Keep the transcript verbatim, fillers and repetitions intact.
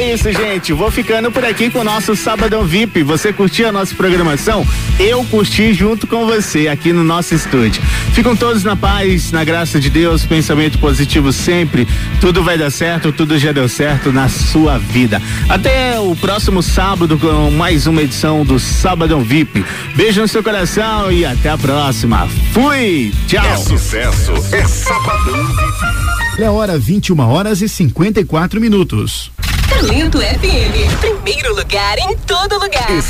é isso, gente. Vou ficando por aqui com o nosso Sabadão V I P. Você curtiu a nossa programação? Eu curti junto com você aqui no nosso estúdio. Ficam todos na paz, na graça de Deus, pensamento positivo sempre. Tudo vai dar certo, tudo já deu certo na sua vida. Até o próximo sábado com mais uma edição do Sabadão V I P. Beijo no seu coração e até a próxima. Fui! Tchau! É sucesso, é Sabadão V I P. É a hora vinte e uma horas e cinquenta e quatro minutos. Talento F M, primeiro lugar em todo lugar.